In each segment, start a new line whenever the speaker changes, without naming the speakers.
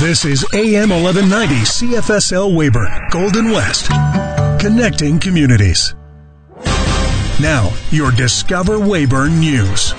This is AM 1190 CFSL Weyburn, Golden West, connecting communities. Now, your Discover Weyburn News.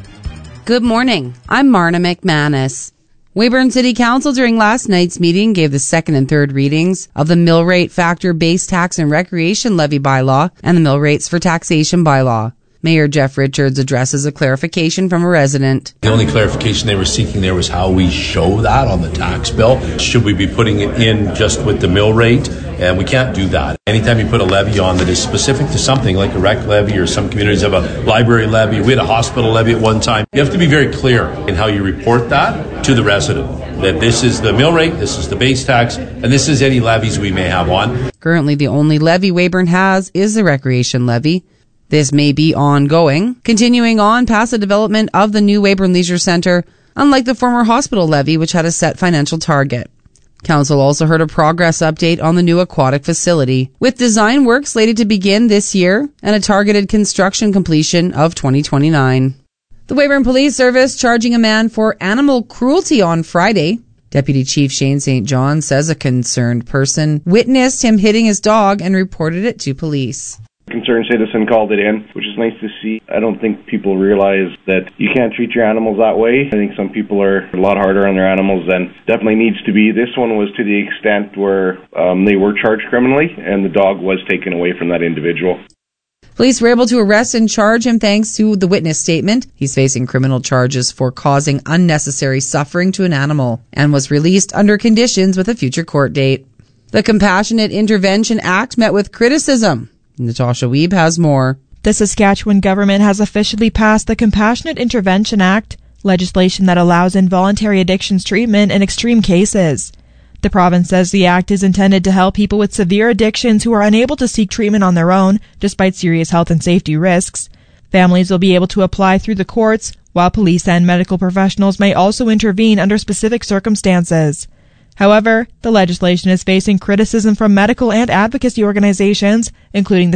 Good morning. I'm Marna McManus. Weyburn City Council during last night's meeting gave the second and third readings of the mill rate factor base tax and recreation levy bylaw and the mill rates for taxation bylaw. Mayor Jeff Richards addresses a clarification from a resident.
The only clarification they were seeking there was how we show that on the tax bill. Should we be putting it in just with the mill rate? And we can't do that. Anytime you put a levy on that is specific to something like a rec levy, or some communities have a library levy, we had a hospital levy at one time. You have to be very clear in how you report that to the resident, that this is the mill rate, this is the base tax, and this is any levies we may have on. Currently, the only levy Weyburn has is the recreation levy. This may be ongoing, continuing on past the development of the new Weyburn Leisure Centre, unlike the former hospital levy, which had a set financial target. Council also heard a progress update on the new aquatic facility, with design work slated to begin this year and a targeted construction completion of 2029. The Weyburn Police Service charging a man for animal cruelty on Friday. Deputy Chief Shane St. John says a concerned person witnessed him hitting his dog and reported it to police.
Concerned citizen called it in, which is nice to see. I don't think people realize that you can't treat your animals that way. I think some people are a lot harder on their animals than definitely needs to be. This one was to the extent where they were charged criminally, and the dog was taken away from that individual.
Police were able to arrest and charge him thanks to the witness statement. He's facing criminal charges for causing unnecessary suffering to an animal and was released under conditions with a future court date. The Compassionate Intervention Act met with criticism. Natasha Wiebe has more.
The Saskatchewan government has officially passed the Compassionate Intervention Act, legislation that allows involuntary addictions treatment in extreme cases. The province says the act is intended to help people with severe addictions who are unable to seek treatment on their own, despite serious health and safety risks. Families will be able to apply through the courts, while police and medical professionals may also intervene under specific circumstances. However, the legislation is facing criticism from medical and advocacy organizations, including the